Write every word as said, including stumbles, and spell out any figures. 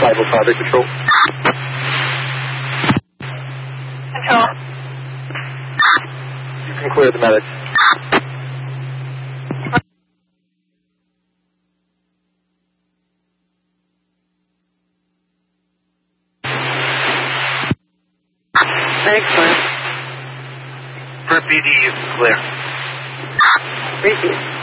five oh five, control. Control. You can clear the medics. Excellent. For P D, you can clear. Repeat.